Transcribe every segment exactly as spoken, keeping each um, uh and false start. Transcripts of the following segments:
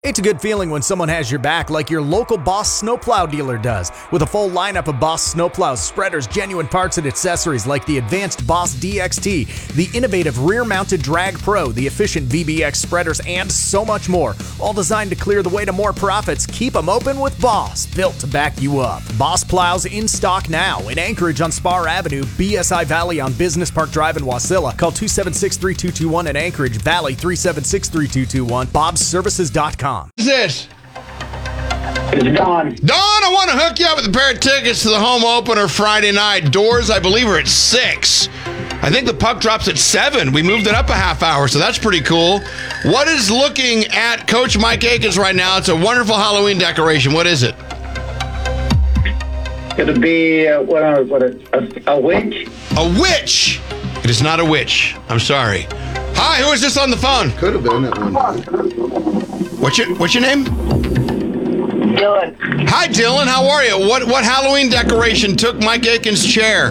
It's a good feeling when someone has your back like your local Boss snowplow dealer does. With a full lineup of Boss snowplows, spreaders, genuine parts, and accessories like the advanced Boss D X T, the innovative rear-mounted Drag Pro, the efficient V B X spreaders, and so much more. All designed to clear the way to more profits. Keep them open with Boss, built to back you up. Boss plows in stock now in Anchorage on Spar Avenue, B S I Valley on Business Park Drive in Wasilla. Call two seven six, three two two one in Anchorage, Valley three seven six, three two two one, bobs services dot com. What is this? It's Don. Don, I want to hook you up with a pair of tickets to the home opener Friday night. Doors, I believe, are at six. I think the puck drops at seven. We moved it up a half hour, so that's pretty cool. What is looking at Coach Mike Akins right now? It's a wonderful Halloween decoration. What is it? It'll be uh, what? Uh, what? A, a, a witch? A witch. It is not a witch. I'm sorry. Hi, who is this on the phone? Could have been at one time. What's your What's your name? Dylan. Hi, Dylan. How are you? What What Halloween decoration took Mike Akins' chair?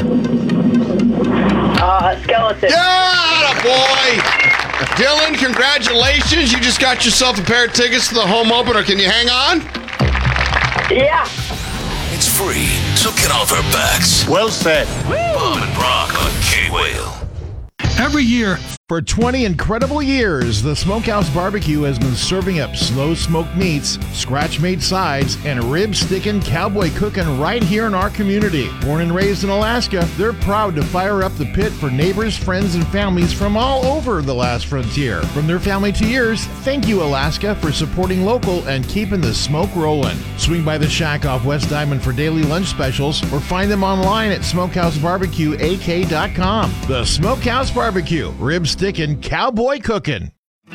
Uh, skeleton. Yeah, boy. Dylan, congratulations. You just got yourself a pair of tickets to the home opener. Can you hang on? Yeah. It's free, so get off our backs. Well said. Bob and Brock on K-Whale. Every year, for twenty incredible years, the Smokehouse Barbecue has been serving up slow smoked meats, scratch-made sides, and rib-sticking, cowboy cooking right here in our community. Born and raised in Alaska, they're proud to fire up the pit for neighbors, friends, and families from all over the last frontier. From their family to yours, thank you, Alaska, for supporting local and keeping the smoke rolling. Swing by the shack off West Diamond for daily lunch specials, or find them online at smokehouse barbecue a k dot com. The Smokehouse Barbecue, rib sticking, cowboy cooking.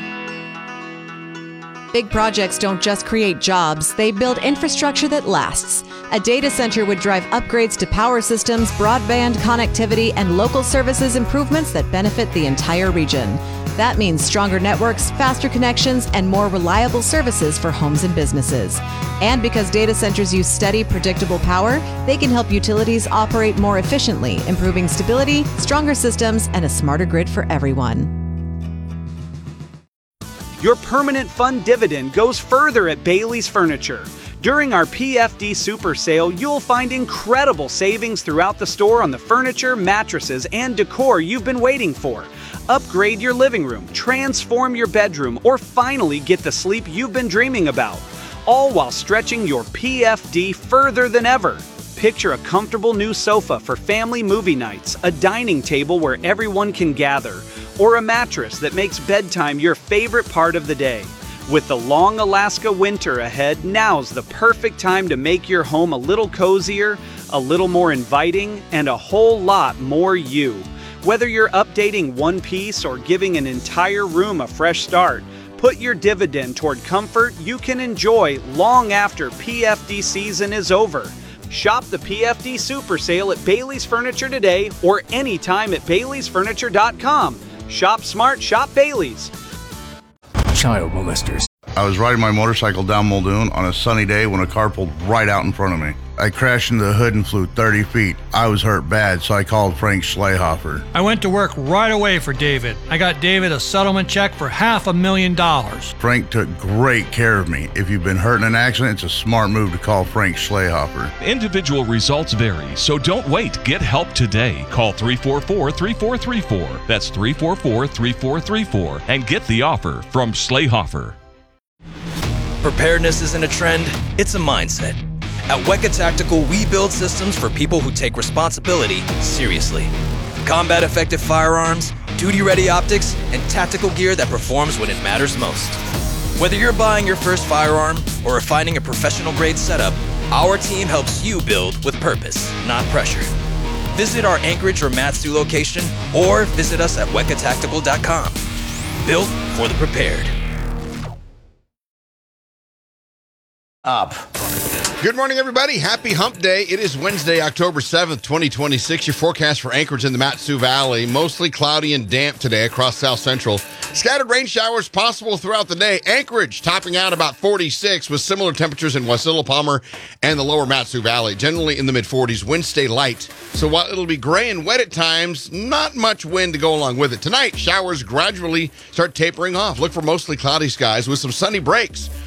Big projects don't just create jobs, they build infrastructure that lasts. A data center would drive upgrades to power systems, broadband connectivity, and local services improvements that benefit the entire region. That means stronger networks, faster connections, and more reliable services for homes and businesses. And because data centers use steady, predictable power, they can help utilities operate more efficiently, improving stability, stronger systems, and a smarter grid for everyone. Your permanent fund dividend goes further at Bailey's Furniture. During our P F D Super Sale, you'll find incredible savings throughout the store on the furniture, mattresses, and decor you've been waiting for. Upgrade your living room, transform your bedroom, or finally get the sleep you've been dreaming about. All while stretching your P F D further than ever. Picture a comfortable new sofa for family movie nights, a dining table where everyone can gather, or a mattress that makes bedtime your favorite part of the day. With the long Alaska winter ahead, now's the perfect time to make your home a little cozier, a little more inviting, and a whole lot more you. Whether you're updating one piece or giving an entire room a fresh start, put your dividend toward comfort you can enjoy long after P F D season is over. Shop the P F D Super Sale at Bailey's Furniture today or anytime at baileys furniture dot com. Shop smart, shop Bailey's. Child molesters. I was riding my motorcycle down Muldoon on a sunny day when a car pulled right out in front of me. I crashed into the hood and flew thirty feet. I was hurt bad, so I called Frank Schlehofer. I went to work right away for David. I got David a settlement check for half a million dollars. Frank took great care of me. If you've been hurt in an accident, it's a smart move to call Frank Schlehofer. Individual results vary, so don't wait. Get help today. Call three four four, three four three four. That's three four four, three four three four. And get the offer from Schlehofer. Preparedness isn't a trend, it's a mindset. At Weka Tactical, we build systems for people who take responsibility seriously. Combat effective firearms, duty ready optics, and tactical gear that performs when it matters most. Whether you're buying your first firearm or refining a professional grade setup, our team helps you build with purpose, not pressure. Visit our Anchorage or Matsu location or visit us at weka tactical dot com. Built for the prepared. Up. Good morning, everybody. Happy Hump Day. It is Wednesday, October seventh, twenty twenty-six. Your forecast for Anchorage in the Matsu Valley. Mostly cloudy and damp today across South Central. Scattered rain showers possible throughout the day. Anchorage topping out about forty-six with similar temperatures in Wasilla, Palmer, and the lower Matsu Valley. Generally in the mid forties. Winds stay light. So while it'll be gray and wet at times, not much wind to go along with it. Tonight, showers gradually start tapering off. Look for mostly cloudy skies with some sunny breaks.